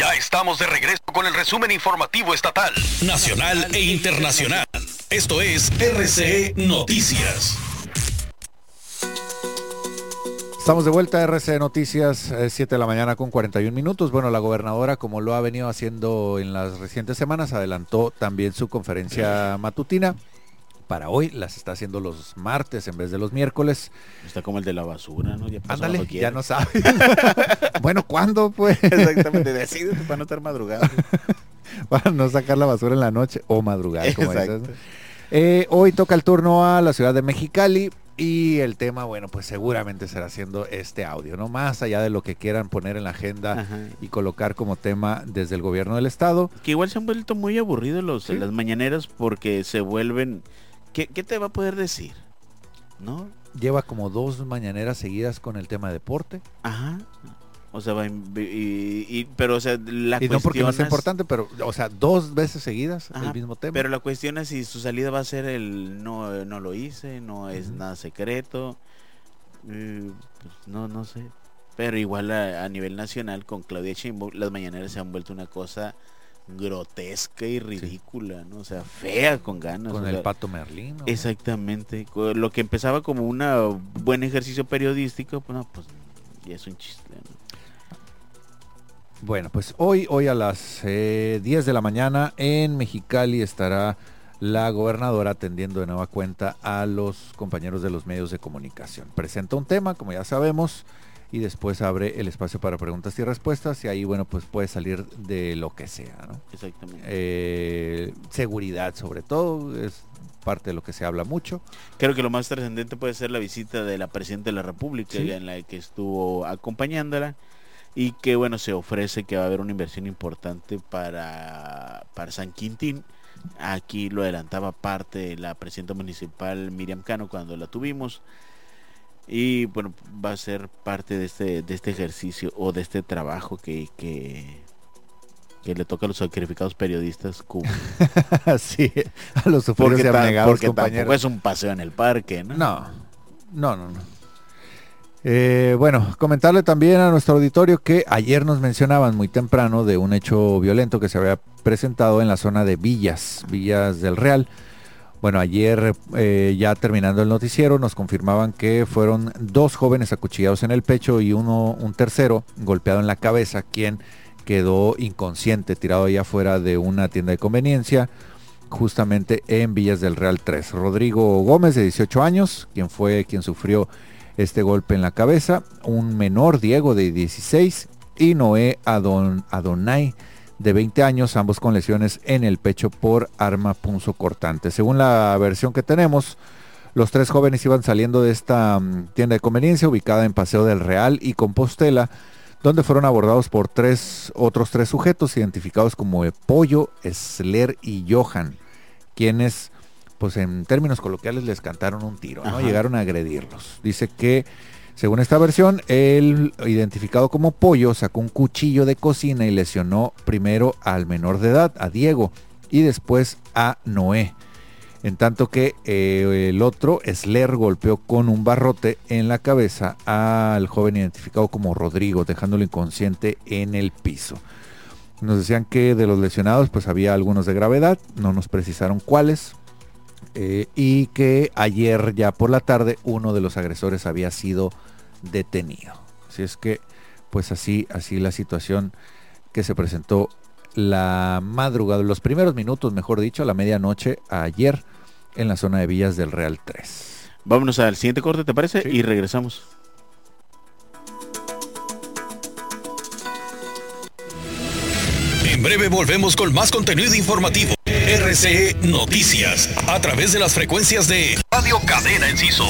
Ya estamos de regreso con el resumen informativo estatal, nacional e internacional. Esto es RCE Noticias. Estamos de vuelta a RCE Noticias, 7 de la mañana con 41 minutos. Bueno, la gobernadora, como lo ha venido haciendo en las recientes semanas, adelantó también su conferencia matutina. Para hoy las está haciendo los martes en vez de los miércoles. Está como el de la basura, ¿no? Ándale, ya no sabe. Bueno, ¿cuándo pues? Exactamente, decídete para no estar madrugado. Para no sacar la basura en la noche o madrugar, como dices, ¿no? Hoy toca el turno a la ciudad de Mexicali y el tema, bueno, pues seguramente será haciendo este audio, ¿no? Más allá de lo que quieran poner en la agenda. Ajá. Y colocar como tema desde el gobierno del estado. Que igual se han vuelto muy aburridos ¿sí? Las mañaneras porque se vuelven... ¿Qué te va a poder decir? ¿No? Lleva como 2 mañaneras seguidas con el tema deporte. Ajá. O sea, pero o sea, la cuestión no porque no es importante, pero o sea, 2 veces seguidas. Ajá, el mismo tema. Pero la cuestión es si su salida va a ser el no lo hice, no es nada secreto. Pues no sé. Pero igual a nivel nacional con Claudia Sheinbaum las mañaneras se han vuelto una cosa grotesca y ridícula, ¿no? O sea, fea con ganas. Con el Pato Merlín, ¿no? Exactamente. Lo que empezaba como un buen ejercicio periodístico, pues no, pues ya es un chiste, ¿no? Bueno, pues hoy a las 10 de la mañana en Mexicali estará la gobernadora atendiendo de nueva cuenta a los compañeros de los medios de comunicación. Presenta un tema, como ya sabemos, y después abre el espacio para preguntas y respuestas y ahí, bueno, pues puede salir de lo que sea, ¿no? Exactamente. Seguridad, sobre todo, es parte de lo que se habla mucho. Creo que lo más trascendente puede ser la visita de la Presidenta de la República, ¿sí? En la que estuvo acompañándola y que, bueno, se ofrece que va a haber una inversión importante para San Quintín. Aquí lo adelantaba parte de la Presidenta Municipal Miriam Cano cuando la tuvimos. Y bueno, va a ser parte de este ejercicio o de este trabajo que le toca a los sacrificados periodistas cubrir. Sí, a los sufridos y abnegados compañeros. Tampoco es un paseo en el parque, ¿no? No. Bueno, comentarle también a nuestro auditorio que ayer nos mencionaban muy temprano de un hecho violento que se había presentado en la zona de Villas del Real. Bueno, ayer ya terminando el noticiero nos confirmaban que fueron 2 jóvenes acuchillados en el pecho y un tercero golpeado en la cabeza, quien quedó inconsciente, tirado allá afuera de una tienda de conveniencia, justamente en Villas del Real 3. Rodrigo Gómez, de 18 años, quien sufrió este golpe en la cabeza, un menor, Diego, de 16, y Noé Adonai, de 20 años, ambos con lesiones en el pecho por arma punzocortante. Según la versión que tenemos, los 3 jóvenes iban saliendo de esta tienda de conveniencia ubicada en Paseo del Real y Compostela, donde fueron abordados por otros tres sujetos identificados como Pollo, Esler y Johan, quienes, pues en términos coloquiales, les cantaron un tiro, ¿no? Llegaron a agredirlos. Dice que, según esta versión, el identificado como Pollo sacó un cuchillo de cocina y lesionó primero al menor de edad, a Diego, y después a Noé. En tanto que el otro, Esler, golpeó con un barrote en la cabeza al joven identificado como Rodrigo, dejándolo inconsciente en el piso. Nos decían que de los lesionados pues había algunos de gravedad, no nos precisaron cuáles, y que ayer ya por la tarde uno de los agresores había sido detenido. Así es que pues así la situación que se presentó la madrugada, los primeros minutos, mejor dicho, a la medianoche ayer en la zona de Villas del Real 3. Vámonos al siguiente corte, ¿te parece? Sí. Y regresamos. En breve volvemos con más contenido informativo. RCE Noticias, a través de las frecuencias de Radio Cadena Enciso.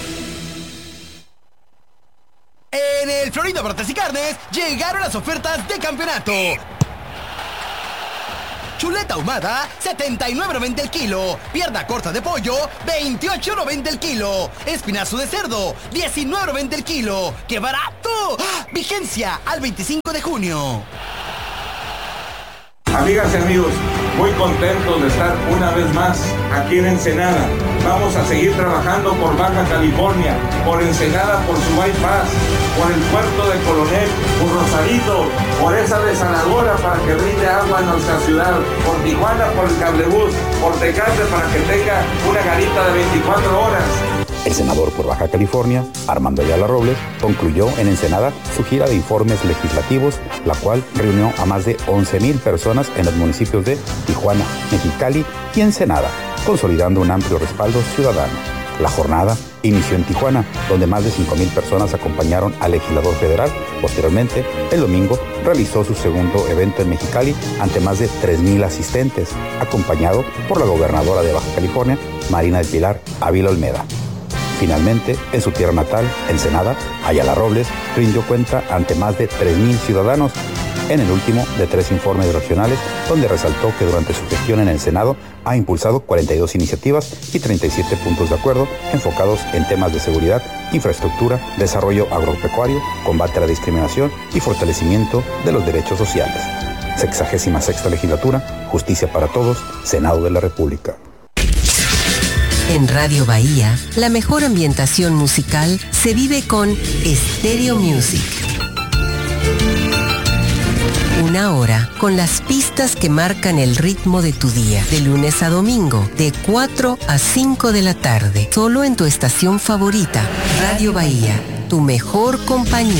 En el Florida Barrotes y Carnes llegaron las ofertas de campeonato. Chuleta ahumada, $79.90 el kilo. Pierna corta de pollo, $28.90 el kilo. Espinazo de cerdo, $19.90 el kilo. ¡Qué barato! ¡Ah! Vigencia al 25 de junio. Amigas y amigos, muy contentos de estar una vez más aquí en Ensenada. Vamos a seguir trabajando por Baja California, por Ensenada, por su bypass, por el puerto de Coronel, por Rosarito, por esa desaladora para que brinde agua a nuestra ciudad, por Tijuana, por el cablebús, por Tecate para que tenga una garita de 24 horas. El senador por Baja California, Armando Ayala Robles, concluyó en Ensenada su gira de informes legislativos, la cual reunió a más de 11,000 personas en los municipios de Tijuana, Mexicali y Ensenada, consolidando un amplio respaldo ciudadano. La jornada inició en Tijuana, donde más de 5,000 personas acompañaron al legislador federal. Posteriormente, el domingo, realizó su segundo evento en Mexicali ante más de 3,000 asistentes, acompañado por la gobernadora de Baja California, Marina del Pilar Ávila Olmeda. Finalmente, en su tierra natal, Ensenada, Ayala Robles rindió cuenta ante más de 3,000 ciudadanos en el último de 3 informes regionales, donde resaltó que durante su gestión en el Senado ha impulsado 42 iniciativas y 37 puntos de acuerdo enfocados en temas de seguridad, infraestructura, desarrollo agropecuario, combate a la discriminación y fortalecimiento de los derechos sociales. 66ª Legislatura, Justicia para Todos, Senado de la República. En Radio Bahía, la mejor ambientación musical se vive con Stereo Music. Una hora con las pistas que marcan el ritmo de tu día, de lunes a domingo, de 4 a 5 de la tarde, solo en tu estación favorita, Radio Bahía, tu mejor compañía.